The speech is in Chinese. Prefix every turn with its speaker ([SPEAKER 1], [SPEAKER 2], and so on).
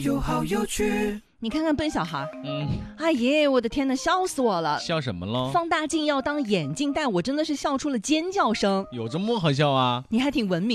[SPEAKER 1] 有好有趣。
[SPEAKER 2] 你看看笨小孩，哎耶，我的天哪，笑死我了！
[SPEAKER 3] 笑什么了？
[SPEAKER 2] 放大镜要当眼镜戴，我真的是笑出了尖叫声。
[SPEAKER 3] 有这么好笑啊？
[SPEAKER 2] 你还挺文明。